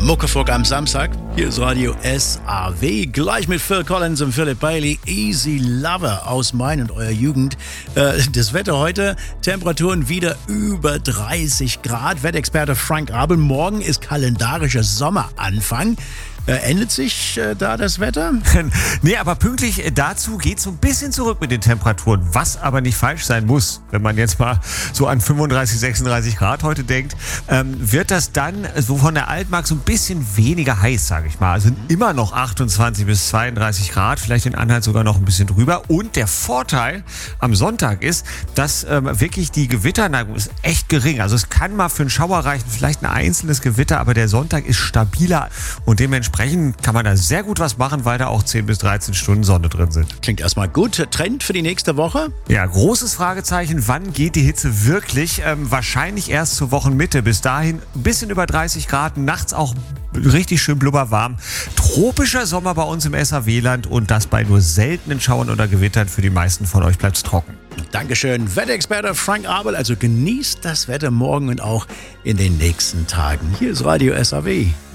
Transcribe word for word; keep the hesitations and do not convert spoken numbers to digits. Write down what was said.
Muckefuck am Samstag. Hier ist Radio S A W. Gleich mit Phil Collins und Philip Bailey. Easy Lover aus mein und eurer Jugend. Äh, das Wetter heute, Temperaturen wieder über dreißig Grad. Wettexperte Frank Abel. Morgen ist kalendarischer Sommeranfang. Äh, ändert sich äh, da das Wetter? Nee, aber pünktlich dazu geht es so ein bisschen zurück mit den Temperaturen, was aber nicht falsch sein muss. Wenn man jetzt mal so an fünfunddreißig, sechsunddreißig Grad heute denkt, ähm, wird das dann so von der Altmark so ein bisschen weniger heiß, sage ich mal. Also immer noch achtundzwanzig bis zweiunddreißig Grad, vielleicht in Anhalt sogar noch ein bisschen drüber. Und der Vorteil am Sonntag ist, dass ähm, wirklich die Gewitterneigung ist echt gering. Also es kann mal für einen Schauer reichen, vielleicht ein einzelnes Gewitter, aber der Sonntag ist stabiler und dementsprechend kann man da sehr gut was machen, weil da auch zehn bis dreizehn Stunden Sonne drin sind. Klingt erstmal gut. Trend für die nächste Woche? Ja, großes Fragezeichen, wann geht die Hitze wirklich? Ähm, wahrscheinlich erst zur Wochenmitte. Bis dahin ein bisschen über dreißig Grad, nachts auch richtig schön blubberwarm. Tropischer Sommer bei uns im S A W-Land und das bei nur seltenen Schauern oder Gewittern. Für die meisten von euch bleibt es trocken. Dankeschön, Wetterexperte Frank Abel. Also genießt das Wetter morgen und auch in den nächsten Tagen. Hier ist Radio S A W.